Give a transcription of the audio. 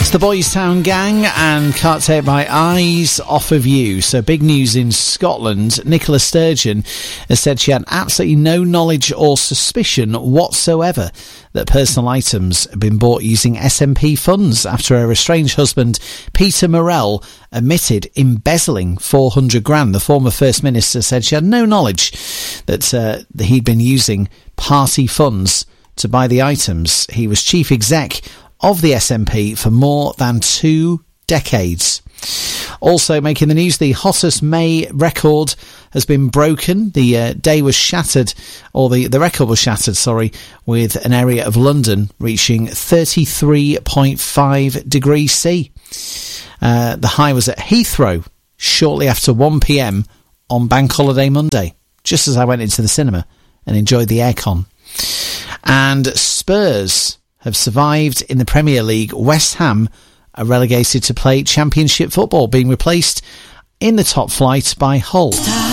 It's the Boys Town Gang and Can't Take My Eyes Off of You. So big news in Scotland. Nicola Sturgeon has said she had absolutely no knowledge or suspicion whatsoever that personal items had been bought using SNP funds after her estranged husband Peter Morell admitted embezzling 400 grand. The former First Minister said she had no knowledge that he'd been using party funds to buy the items. He was chief exec of the SNP for more than 2 decades. Also making the news, the hottest May record has been broken. The day was shattered, or the record was shattered, with an area of London reaching 33.5 degrees C. The high was at Heathrow shortly after 1 p.m. on Bank Holiday Monday, just as I went into the cinema and enjoyed the aircon. And Spurs have survived in the Premier League. West Ham are relegated to play Championship football, being replaced in the top flight by Hull.